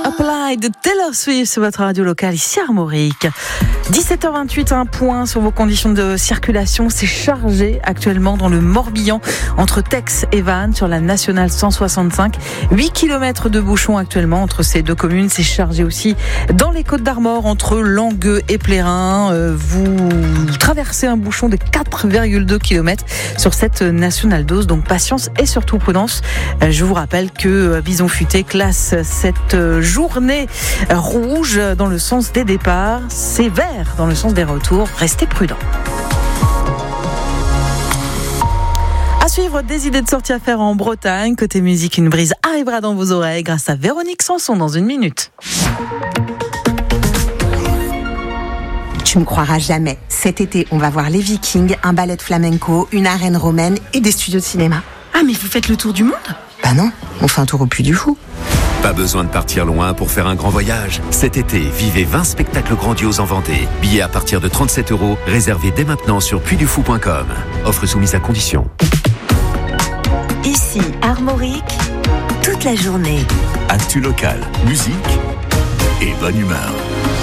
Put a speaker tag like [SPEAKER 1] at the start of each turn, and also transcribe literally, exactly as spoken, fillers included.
[SPEAKER 1] Apply de Taylor Swift sur votre radio locale ici Armorique. dix-sept heures vingt-huit, un point sur vos conditions de circulation. C'est chargé actuellement dans le Morbihan entre Tex et Vannes sur la nationale cent soixante-cinq. huit kilomètres de bouchons actuellement entre ces deux communes. C'est chargé aussi dans les Côtes d'Armor entre Langueux et Plérin. Euh, vous traversez un bouchon de quatre virgule deux kilomètres sur cette nationale douze. Donc patience et surtout prudence. Euh, je vous rappelle que Bison Futé classe cette journée rouge dans le sens des départs. C'est vert dans le sens des retours. Restez prudents. À suivre, des idées de sortie à faire en Bretagne. Côté musique, une brise arrivera dans vos oreilles grâce à Véronique Sanson dans une minute.
[SPEAKER 2] Tu ne croiras jamais. Cet été, on va voir les Vikings, un ballet de flamenco, une arène romaine et des studios de cinéma.
[SPEAKER 3] Ah, mais vous faites le tour du monde ?
[SPEAKER 2] Bah non, on fait un tour au Puy du Fou.
[SPEAKER 4] Pas besoin de partir loin pour faire un grand voyage. Cet été, vivez vingt spectacles grandioses en Vendée. Billets à partir de trente-sept euros, réservés dès maintenant sur puy du fou point com. Offre soumise à condition.
[SPEAKER 5] Ici, Armorique, toute la journée.
[SPEAKER 6] Actu local, musique et bonne humeur.